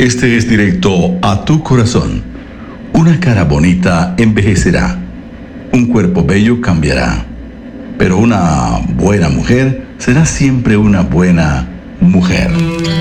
Este es directo a tu corazón. Una cara bonita envejecerá. Un cuerpo bello cambiará. Pero una buena mujer será siempre una buena mujer.